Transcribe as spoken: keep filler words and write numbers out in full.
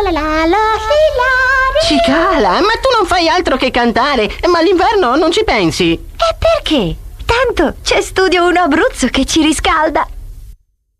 La la la Cicala, ma tu non fai altro che cantare, ma l'inverno non ci pensi. E perché? Tanto c'è Studio uno Abruzzo che ci riscalda.